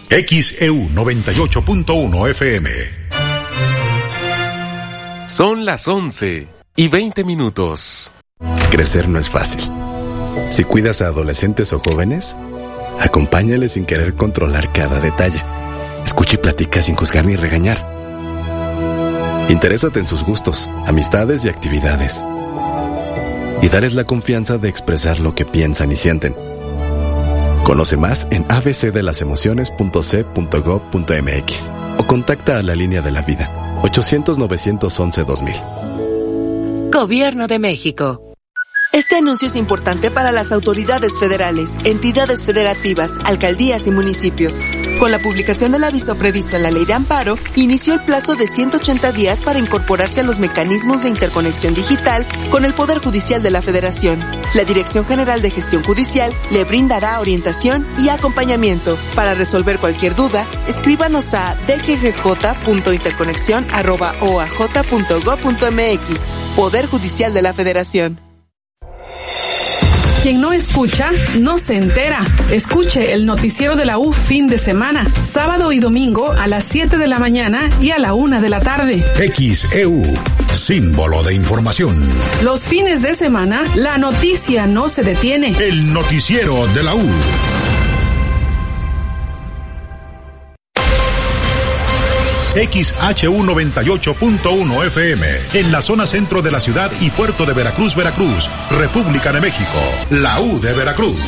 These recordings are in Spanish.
XEU 98.1 FM. Son las 11:20. Crecer no es fácil. Si cuidas a adolescentes o jóvenes, acompáñales sin querer controlar cada detalle. Escucha y platica sin juzgar ni regañar. Interésate en sus gustos, amistades y actividades. Y darles la confianza de expresar lo que piensan y sienten. Conoce más en abcdelasemociones.c.gov.mx o contacta a la línea de la vida 800-911-2000. Gobierno de México. Este anuncio es importante para las autoridades federales, entidades federativas, alcaldías y municipios. Con la publicación del aviso previsto en la Ley de Amparo, inició el plazo de 180 días para incorporarse a los mecanismos de interconexión digital con el Poder Judicial de la Federación. La Dirección General de Gestión Judicial le brindará orientación y acompañamiento. Para resolver cualquier duda, escríbanos a dggj.interconexion@oaj.gov.mx. Poder Judicial de la Federación. Quien no escucha, no se entera. Escuche el noticiero de la U fin de semana, sábado y domingo a las 7 de la mañana y a la 1 de la tarde. XEU, símbolo de información. Los fines de semana, la noticia no se detiene. El noticiero de la U. XHU 98.1 FM, en la zona centro de la ciudad y puerto de Veracruz, Veracruz, República de México, la U de Veracruz.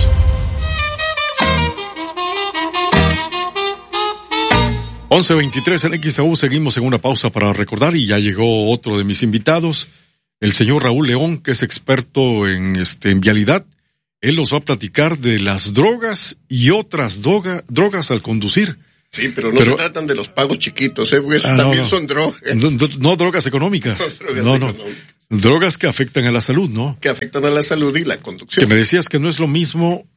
11:23 en XAU, seguimos en una pausa para recordar y ya llegó otro de mis invitados, el señor Raúl León, que es experto en vialidad. Él nos va a platicar de las drogas y otras drogas al conducir. Sí, pero no se tratan de los pagos chiquitos, porque también son drogas. No drogas económicas. No. Drogas que afectan a la salud, ¿no? Que afectan a la salud y la conducción. Que me decías que no es lo mismo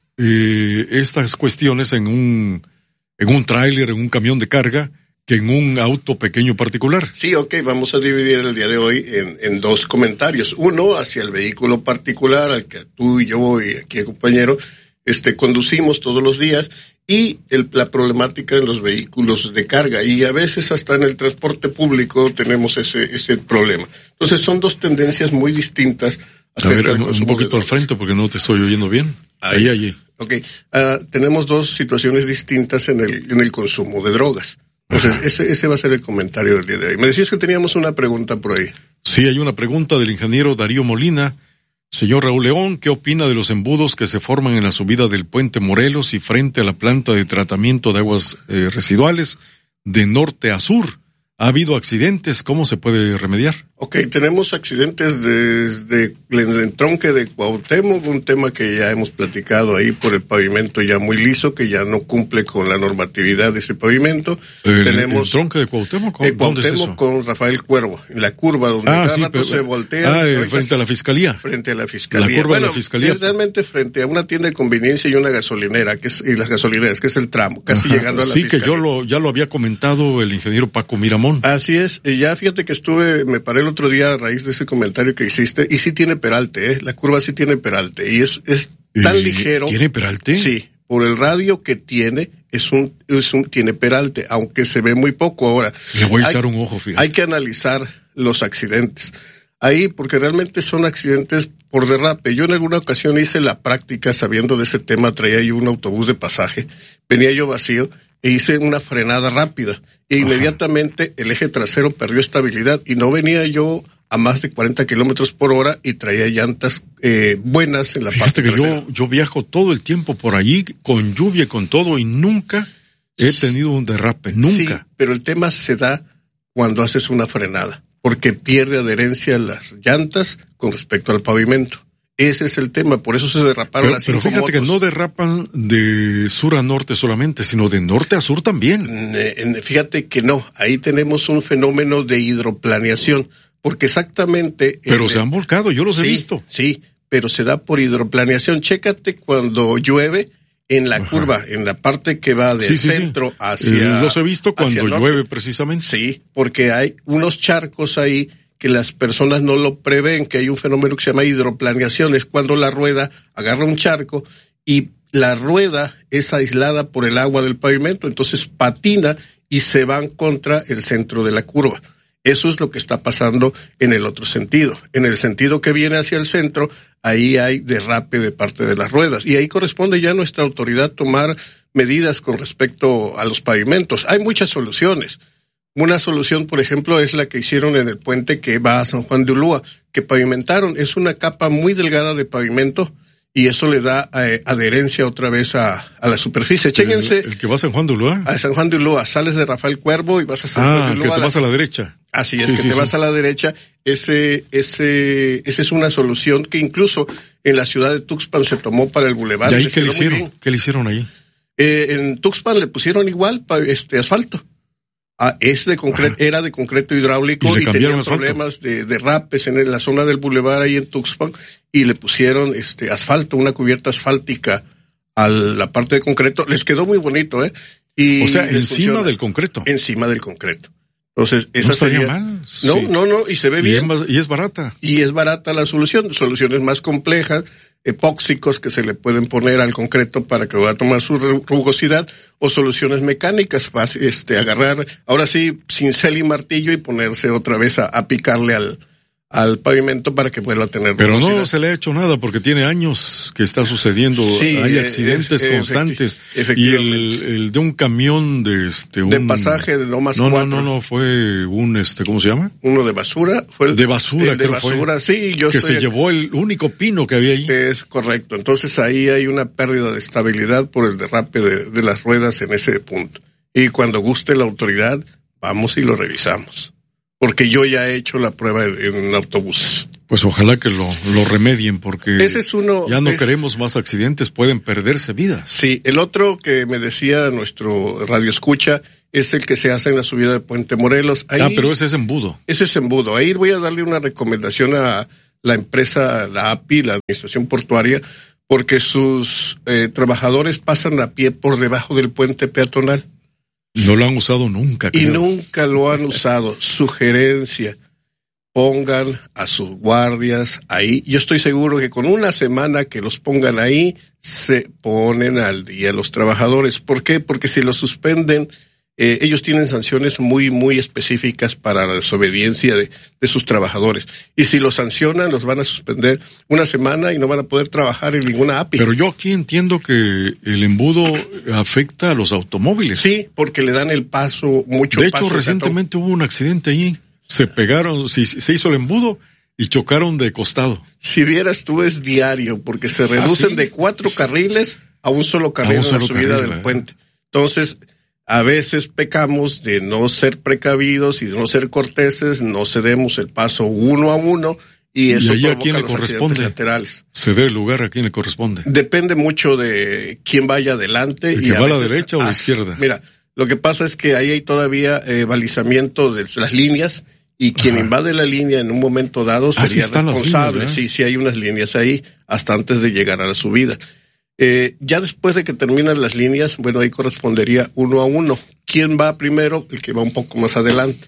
estas cuestiones en un tráiler, en un camión de carga, que en un auto pequeño particular. Sí, vamos a dividir el día de hoy en dos comentarios. Uno hacia el vehículo particular, al que tú y yo y aquí el compañero conducimos todos los días, y la problemática en los vehículos de carga, y a veces hasta en el transporte público tenemos ese problema. Entonces son dos tendencias muy distintas. A ver, un poquito al frente porque no te estoy oyendo bien. Ahí. Tenemos dos situaciones distintas en el consumo de drogas. Entonces ese va a ser el comentario del día de hoy. Me decías que teníamos una pregunta por ahí. Sí, hay una pregunta del ingeniero Darío Molina. Señor Raúl León, ¿qué opina de los embudos que se forman en la subida del puente Morelos y frente a la planta de tratamiento de aguas residuales de norte a sur? ¿Ha habido accidentes? ¿Cómo se puede remediar? Tenemos accidentes desde el entronque de Cuauhtémoc, un tema que ya hemos platicado ahí por el pavimento ya muy liso, que ya no cumple con la normatividad de ese pavimento. Tenemos ¿el entronque de Cuauhtémoc? ¿Dónde es eso? Con Rafael Cuervo, en la curva donde cada rato se voltea. Frente a la Fiscalía. Frente a la Fiscalía. La curva de la Fiscalía. Es realmente frente a una tienda de conveniencia y una gasolinera, y las gasolineras, que es el tramo, casi llegando a la Fiscalía. Sí, que ya lo había comentado el ingeniero Paco Miramón. Así es, ya fíjate que me paré el otro día a raíz de ese comentario que hiciste, y sí tiene peralte, la curva sí tiene peralte, y es tan ligero. ¿Tiene peralte? Sí, por el radio que tiene, tiene peralte, aunque se ve muy poco ahora. Le voy a echar un ojo, fíjate. Hay que analizar los accidentes ahí, porque realmente son accidentes por derrape. Yo en alguna ocasión hice la práctica, sabiendo de ese tema, traía yo un autobús de pasaje, venía yo vacío, e hice una frenada rápida. E inmediatamente el eje trasero perdió estabilidad y no venía yo a más de 40 kilómetros por hora y traía llantas buenas en la parte trasera. Yo viajo todo el tiempo por allí, con lluvia, con todo, y nunca he tenido un derrape, nunca. Sí, pero el tema se da cuando haces una frenada, porque pierde adherencia las llantas con respecto al pavimento. Ese es el tema, por eso se derraparon las 5 motos. Pero fíjate que no derrapan de sur a norte solamente, sino de norte a sur también. Fíjate que no, ahí tenemos un fenómeno de hidroplaneación, porque exactamente... Pero se han volcado, yo los he visto. Sí, pero se da por hidroplaneación. Chécate cuando llueve en la curva, en la parte que va del centro hacia... Los he visto cuando llueve precisamente. Sí, porque hay unos charcos ahí que las personas no lo prevén, que hay un fenómeno que se llama hidroplaneación, es cuando la rueda agarra un charco y la rueda es aislada por el agua del pavimento, entonces patina y se van contra el centro de la curva. Eso es lo que está pasando en el otro sentido. En el sentido que viene hacia el centro, ahí hay derrape de parte de las ruedas. Y ahí corresponde ya a nuestra autoridad tomar medidas con respecto a los pavimentos. Hay muchas soluciones. Una solución, por ejemplo, es la que hicieron en el puente que va a San Juan de Ulúa, que pavimentaron. Es una capa muy delgada de pavimento y eso le da adherencia otra vez a la superficie. Chéquense. ¿El que va a San Juan de Ulúa? A San Juan de Ulúa. Sales de Rafael Cuervo y vas a San Juan de Ulúa. Que te vas a la derecha. Así es, te vas a la derecha. Esa es una solución que incluso en la ciudad de Tuxpan se tomó para el bulevar. ¿Y ahí qué le hicieron? ¿Qué le hicieron ahí? En Tuxpan le pusieron igual asfalto. Es de concreto, era de concreto hidráulico y tenían problemas de derrapes en la zona del bulevar ahí en Tuxpan y le pusieron asfalto, una cubierta asfáltica a la parte de concreto. Les quedó muy bonito, y o sea, encima del concreto. Encima del concreto. Entonces, esa no estaría sería mal. No, sí. No, y se ve bien. Y es barata. Y es barata la solución. Soluciones más complejas, epóxicos que se le pueden poner al concreto para que pueda tomar su rugosidad, o soluciones mecánicas, agarrar, ahora sí, cincel y martillo y ponerse otra vez a picarle al pavimento para que vuelva a tener Pero rugosidad. no se le ha hecho nada porque tiene años que está sucediendo, sí, hay accidentes constantes. Y el de un camión de pasaje de Lomas 4. No, fue un ¿cómo se llama? Uno de basura, fue el de basura, el de basura, fue, sí, se llevó el único pino que había ahí. Es correcto. Entonces ahí hay una pérdida de estabilidad por el derrape de las ruedas en ese punto. Y cuando guste la autoridad, vamos y lo revisamos. Porque yo ya he hecho la prueba en autobuses. Pues ojalá que lo remedien, porque ese es ya no queremos más accidentes, pueden perderse vidas. Sí, el otro que me decía nuestro radioescucha es el que se hace en la subida de Puente Morelos. Ahí, pero ese es embudo. Ese es embudo. Ahí voy a darle una recomendación a la empresa, la API, la Administración Portuaria, porque sus trabajadores pasan a pie por debajo del puente peatonal. No lo han usado nunca, creo. Y nunca lo han usado. Sugerencia, pongan a sus guardias ahí. Yo estoy seguro que con una semana que los pongan ahí, se ponen al día los trabajadores. ¿Por qué? Porque si los suspenden, ellos tienen sanciones muy, muy específicas para la desobediencia de sus trabajadores. Y si los sancionan, los van a suspender una semana y no van a poder trabajar en ninguna API. Pero yo aquí entiendo que el embudo afecta a los automóviles. Sí, porque le dan el paso, mucho paso. De hecho, recientemente hubo un accidente ahí. Se pegaron, se hizo el embudo y chocaron de costado. Si vieras tú, es diario, porque se reducen de 4 carriles a un solo carril en la subida del puente. Entonces, a veces pecamos de no ser precavidos y de no ser corteses, no cedemos el paso uno a uno y eso ¿Y ahí provoca a quién le los corresponde laterales. Ceder el lugar a quién le corresponde? Depende mucho de quién vaya adelante. ¿El que va a la derecha o a la izquierda? Mira, lo que pasa es que ahí hay todavía balizamiento de las líneas y quien invade la línea en un momento dado sería responsable. Sí, hay unas líneas ahí hasta antes de llegar a la subida. Ya después de que terminan las líneas, bueno, ahí correspondería uno a uno. ¿Quién va primero? El que va un poco más adelante.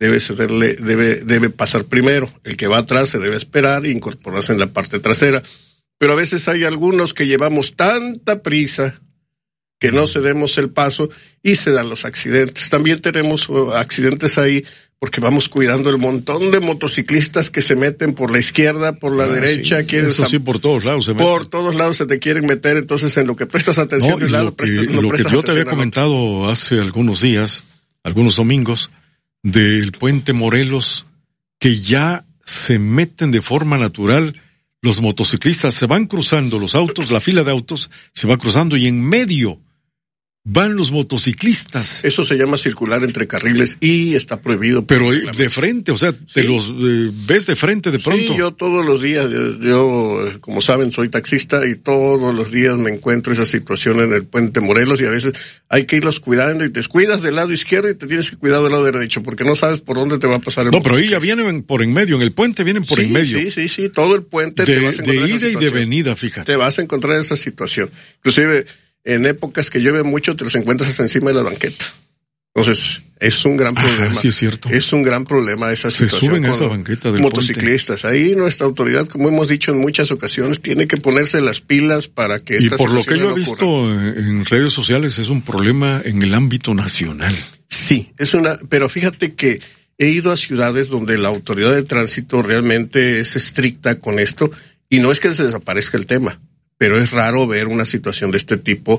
Debe pasar primero. El que va atrás se debe esperar e incorporarse en la parte trasera. Pero a veces hay algunos que llevamos tanta prisa que no cedemos el paso y se dan los accidentes. También tenemos accidentes ahí porque vamos cuidando el montón de motociclistas que se meten por la izquierda, por la derecha. Sí. Eso sí, por todos lados se meten. Por todos lados se te quieren meter, entonces en lo que prestas atención de lado, lo que yo te había comentado hace algunos días, algunos domingos, del puente Morelos, que ya se meten de forma natural los motociclistas, se van cruzando los autos, la fila de autos se va cruzando y en medio van los motociclistas. Eso se llama circular entre carriles y está prohibido. Pero de frente, o sea, te los ves de frente de pronto. Sí, yo todos los días, yo como saben, soy taxista y todos los días me encuentro esa situación en el puente Morelos y a veces hay que irlos cuidando y te descuidas del lado izquierdo y te tienes que cuidar del lado derecho porque no sabes por dónde te va a pasar el No, pero ahí ya vienen por en medio, en el puente vienen por en medio. Sí, todo el puente te vas a encontrar de ida y de venida, fíjate. Te vas a encontrar esa situación. Inclusive en épocas que llueve mucho te los encuentras hasta encima de la banqueta. Entonces, es un gran problema. Sí, es cierto. Es un gran problema esa situación. Se suben a esa banqueta del motociclistas. puente. Ahí nuestra autoridad, como hemos dicho en muchas ocasiones, tiene que ponerse las pilas para que esta situación. Y por lo que yo he visto en redes sociales, es un problema en el ámbito nacional. Sí, pero fíjate que he ido a ciudades donde la autoridad de tránsito realmente es estricta con esto, y no es que se desaparezca el tema, pero es raro ver una situación de este tipo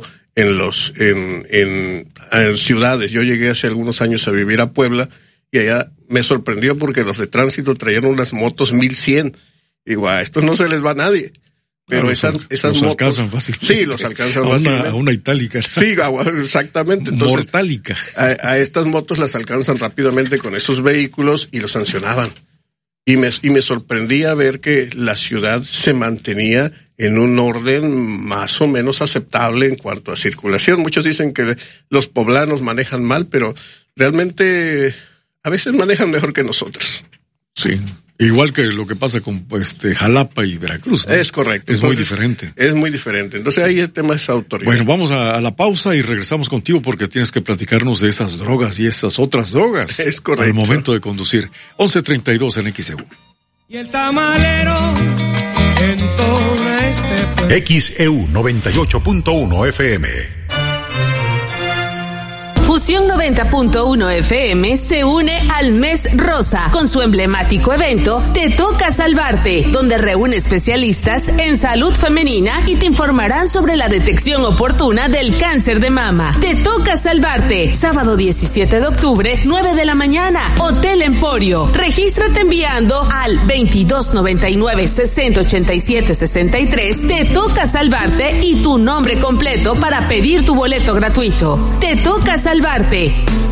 en ciudades. Yo llegué hace algunos años a vivir a Puebla y allá me sorprendió porque los de tránsito traían unas motos 1100. Digo, a estos no se les va a nadie. Pero esas motos alcanzan fácilmente. Sí, los alcanzan fácilmente. A una itálica. Sí, exactamente. Entonces, mortálica. A estas motos las alcanzan rápidamente con esos vehículos y los sancionaban. Y me sorprendía ver que la ciudad se mantenía en un orden más o menos aceptable en cuanto a circulación. Muchos dicen que los poblanos manejan mal, pero realmente a veces manejan mejor que nosotros. Sí, igual que lo que pasa con Jalapa y Veracruz, ¿no? Es correcto. Es muy diferente. Es muy diferente. Entonces ahí el tema es autoridad. Bueno, vamos a la pausa y regresamos contigo porque tienes que platicarnos de esas drogas y esas otras drogas. Es correcto. Al momento de conducir. 11:32 en XEU. Y el tamalero entona XEU 98.1 FM. Fusión 90.1 FM se une al Mes Rosa con su emblemático evento Te Toca Salvarte, donde reúne especialistas en salud femenina y te informarán sobre la detección oportuna del cáncer de mama. Te Toca Salvarte, sábado 17 de octubre, 9 de la mañana, Hotel Emporio. Regístrate enviando al 2299-6087-63. Te Toca Salvarte y tu nombre completo para pedir tu boleto gratuito. Te Toca Salvarte.